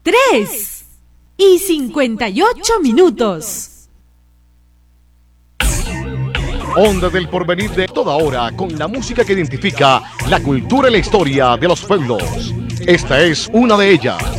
3:58. Onda del Porvenir de toda hora, con la música que identifica la cultura y la historia de los pueblos. Esta es una de ellas.